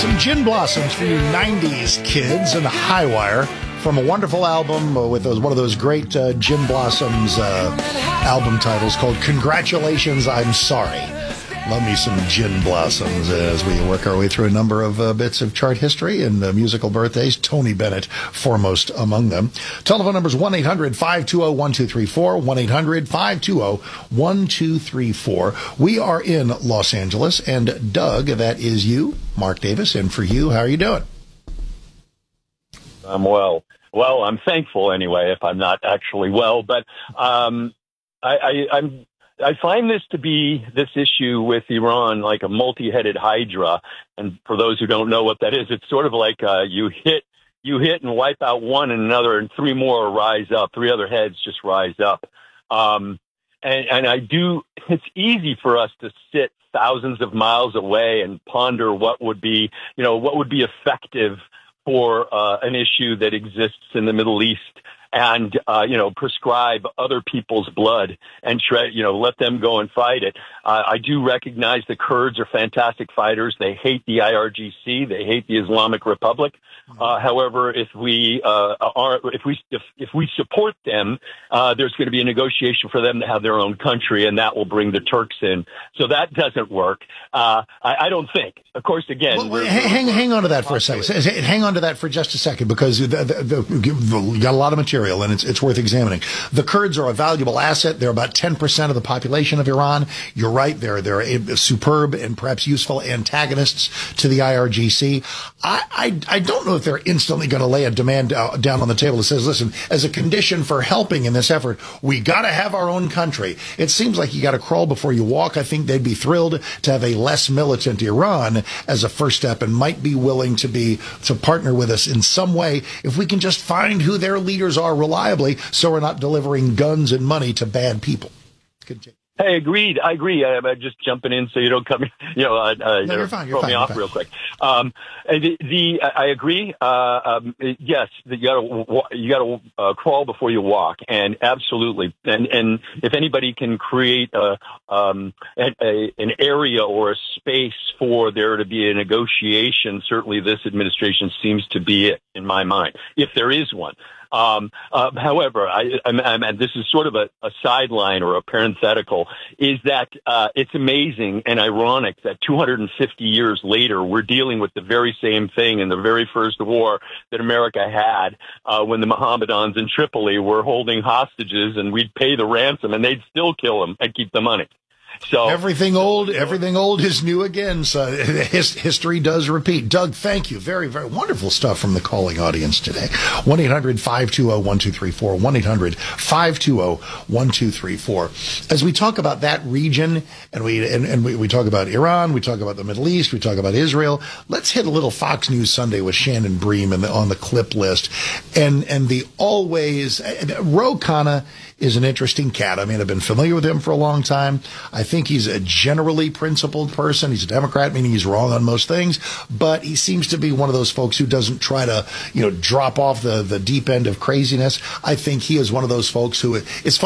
Some Gin Blossoms for you 90s kids and High Wire from a wonderful album with one of those great Gin Blossoms album titles called Congratulations, I'm Sorry. Love me some Gin Blossoms as we work our way through a number of bits of chart history and musical birthdays. Tony Bennett foremost among them. Telephone number is 1-800-520-1234, 1-800-520-1234. We are in Los Angeles, and Doug, that is you, Mark Davis, and for you, how are you doing? I'm well. Well, I'm thankful anyway, if I'm not actually well, but I find this issue with Iran like a multi-headed hydra. And for those who don't know what that is, it's sort of like you hit and wipe out one and another, and three more rise up. Three other heads just rise up. It's easy for us to sit thousands of miles away and ponder what would be effective for an issue that exists in the Middle East. And, prescribe other people's blood and let them go and fight it. I do recognize the Kurds are fantastic fighters. They hate the IRGC. They hate the Islamic Republic. However, if we support them, there's going to be a negotiation for them to have their own country, and that will bring the Turks in. So that doesn't work. I don't think. Of course, again, hang on to that for a second. Hang on to that for just a second, because you got a lot of material, and it's worth examining. The Kurds are a valuable asset. They're about 10% of the population of Iran. You're right. They're superb and perhaps useful antagonists to the IRGC. I don't know if they're instantly going to lay a demand down on the table that says, listen, as a condition for helping in this effort, we got to have our own country. It seems like you got to crawl before you walk. I think they'd be thrilled to have a less militant Iran as a first step, and might be willing to partner with us in some way if we can just find who their leaders are reliably, so we're not delivering guns and money to bad people. Continue. Hey, agreed. I agree. I'm just jumping in so you don't come, No, you're fine. Throw me off real quick. I agree. Yes, you got to crawl before you walk, and absolutely. And if anybody can create an area or a space for there to be a negotiation, certainly this administration seems to be it in my mind, if there is one. However, and this is sort of a sideline or a parenthetical, is that it's amazing and ironic that 250 years later, we're dealing with the very same thing in the very first war that America had when the Mohammedans in Tripoli were holding hostages, and we'd pay the ransom and they'd still kill them and keep the money. So everything old is new again. So history does repeat. Doug, thank you. Very, very wonderful stuff from the calling audience today. 1-800-520-1234. 1-800-520-1234. As we talk about that region, and we talk about Iran, we talk about the Middle East, we talk about Israel. Let's hit a little Fox News Sunday with Shannon Bream on the clip list, and the always Ro Khanna is an interesting cat. I mean, I've been familiar with him for a long time. I think he's a generally principled person. He's a Democrat, meaning he's wrong on most things, but he seems to be one of those folks who doesn't try to, drop off the deep end of craziness. I think he is one of those folks who, it's